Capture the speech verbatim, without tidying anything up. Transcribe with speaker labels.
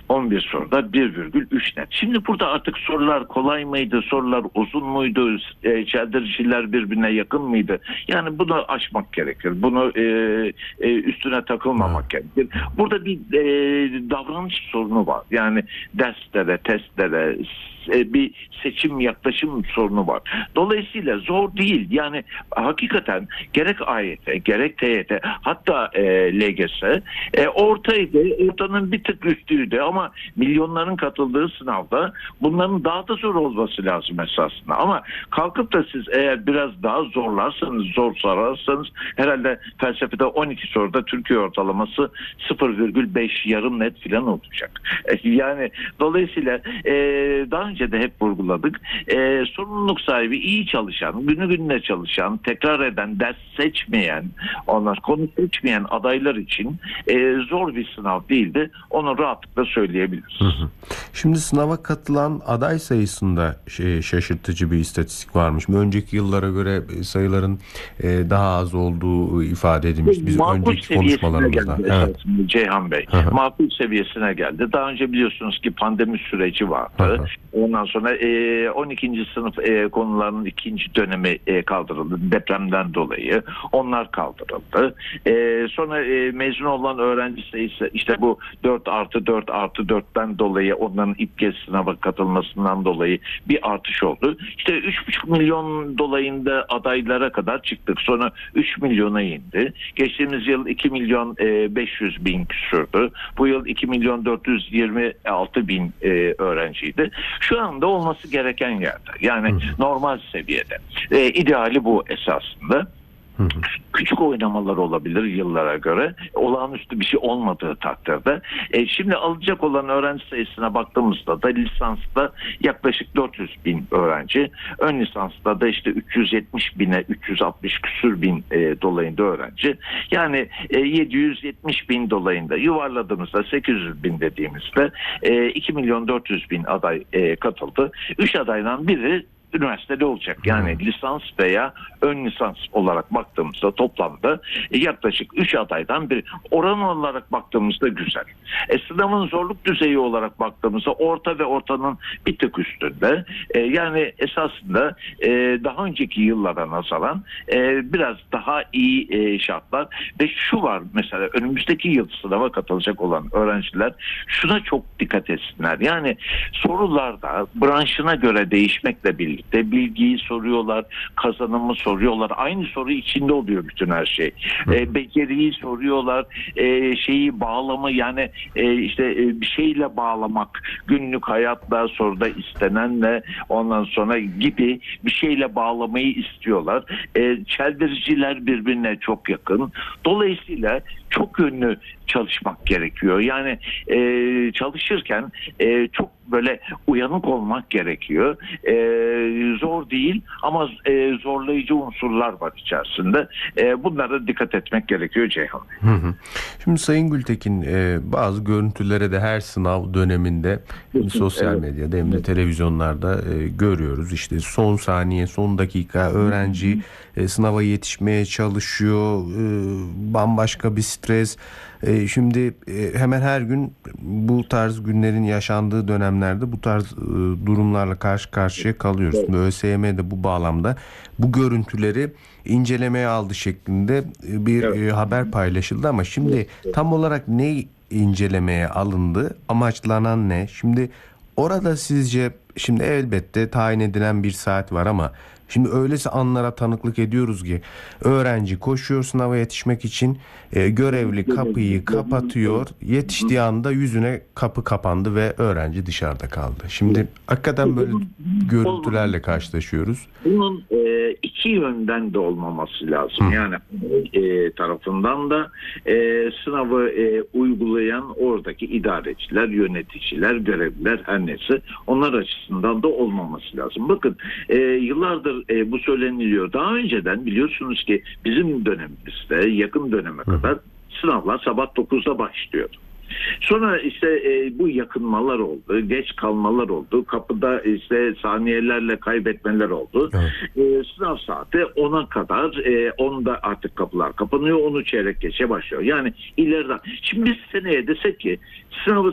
Speaker 1: on bir soruda bir virgül üç net. Şimdi burada artık sorular kolay mıydı? Sorular uzun muydu? E, çeldiriciler birbirine yakın mıydı? Yani bunu aşmak gerekir. Bunu e, e, üstüne takılmamak gerekir. Burada bir e, davranış sorunu var. Yani derslere, testlere, bir seçim yaklaşım sorunu var. Dolayısıyla zor değil. Yani hakikaten gerek A Y T, gerek T Y T, hatta e, L G S e, ortaydı. Ortanın bir tık üstüydü ama milyonların katıldığı sınavda bunların daha da zor olması lazım esasında. Ama kalkıp da siz eğer biraz daha zorlarsanız, zor sararsanız herhalde felsefede on iki soruda Türkiye ortalaması sıfır virgül beş yarım net falan olacak. E, yani dolayısıyla e, daha önce de hep vurguladık. E, sorumluluk sahibi, iyi çalışan, günü gününe çalışan, tekrar eden, ders seçmeyen, onlar konu seçmeyen adaylar için e, zor bir sınav değildi. Onu rahatlıkla söyleyebiliriz.
Speaker 2: Hı hı. Şimdi sınava katılan aday sayısında şey, şaşırtıcı bir istatistik varmış. Önceki yıllara göre sayıların e, daha az olduğu ifade edilmiş. Biz
Speaker 1: makul
Speaker 2: önceki konuşmalarımızda.
Speaker 1: geldi
Speaker 2: Evet.
Speaker 1: Ceyhan Bey.
Speaker 2: Hı hı.
Speaker 1: Makul seviyesine geldi. Daha önce biliyorsunuz ki pandemi süreci vardı. Hı hı. Ondan sonra e, on ikinci sınıf e, konularının ikinci dönemi e, kaldırıldı. Depremden dolayı. Onlar kaldırıldı. E, sonra e, mezun olan öğrenci sayısı işte bu dört artı dört artı dörtten dolayı, onların İPGES sınava katılmasından dolayı bir artış oldu. İşte üç buçuk milyon dolayında adaylara kadar çıktık. Sonra üç milyona indi. Geçtiğimiz yıl iki milyon beş yüz bin küsürdü. Bu yıl iki milyon dört yüz yirmi altı bin e, öğrenciydi. Şu anda olması gereken yerde. Yani hı hı. normal seviyede. E, ideali bu esasında. Hı hı. Küçük oynamalar olabilir yıllara göre. Olağanüstü bir şey olmadığı takdirde. E, şimdi alacak olan öğrenci sayısına baktığımızda da lisansta yaklaşık dört yüz bin öğrenci. Ön lisansta da işte üç yüz yetmiş bine üç yüz altmış küsür bin e, dolayında öğrenci. Yani e, yedi yüz yetmiş bin dolayında yuvarladığımızda sekiz yüz bin dediğimizde e, iki milyon dört yüz bin aday e, katıldı. üç adaydan biri üniversitede olacak. Yani hmm. lisans veya ön lisans olarak baktığımızda toplamda yaklaşık üç adaydan bir oran olarak baktığımızda güzel. E, sınavın zorluk düzeyi olarak baktığımızda orta ve ortanın bir tık üstünde. E, yani esasında e, daha önceki yıllara nazaran e, biraz daha iyi e, şartlar ve şu var mesela önümüzdeki yıl sınava katılacak olan öğrenciler şuna çok dikkat etsinler. Yani sorularda branşına göre değişmekle birlikte de bilgiyi soruyorlar, kazanımı soruyorlar. Aynı soru içinde oluyor bütün her şey. E, beceriyi soruyorlar, e, şeyi bağlama yani e, işte e, bir şeyle bağlamak, günlük hayatla soruda istenenle ondan sonra gibi bir şeyle bağlamayı istiyorlar. E, çeldiriciler birbirine çok yakın. Dolayısıyla çok yönlü çalışmak gerekiyor. Yani e, çalışırken e, çok böyle uyanık olmak gerekiyor. E, zor değil ama e, zorlayıcı unsurlar var içerisinde. E, bunlara dikkat etmek gerekiyor Ceyhan.
Speaker 2: Hı hı. Şimdi Sayın Gültekin e, bazı görüntülere de her sınav döneminde hem sosyal evet. medyada hem de evet. televizyonlarda e, görüyoruz. İşte son saniye, son dakika öğrenci e, sınava yetişmeye çalışıyor. E, bambaşka bir stres. E, şimdi e, hemen her gün bu tarz günlerin yaşandığı dönemlerde bu tarz e, durumlarla karşı karşıya kalıyoruz. Evet. ÖSYM de bu bağlamda bu görüntüleri incelemeye aldı şeklinde bir evet. e, haber paylaşıldı ama şimdi evet. tam olarak ne incelemeye alındı? Amaçlanan ne? Şimdi orada sizce şimdi elbette tayin edilen bir saat var ama şimdi öylesi anlara tanıklık ediyoruz ki öğrenci koşuyor sınava yetişmek için, e, görevli kapıyı kapatıyor, yetiştiği anda yüzüne kapı kapandı ve öğrenci dışarıda kaldı. Şimdi hakikaten böyle görüntülerle karşılaşıyoruz.
Speaker 1: Bunun e, iki yönden de olmaması lazım. Hı. Yani e, tarafından da e, sınavı e, uygulayan oradaki idareciler, yöneticiler, görevliler her neyse onlar açısından da olmaması lazım. Bakın e, yıllardır E, bu söyleniliyor. Daha önceden biliyorsunuz ki bizim dönemimizde yakın döneme kadar sınavlar sabah dokuzda başlıyordu. Sonra işte e, bu yakınmalar oldu, geç kalmalar oldu, kapıda işte saniyelerle kaybetmeler oldu. Evet. E, sınav saati ona kadar, e, onda artık kapılar kapanıyor, onu çeyrek geçe başlıyor. Yani ileriden. Şimdi biz seneye desek ki sınavı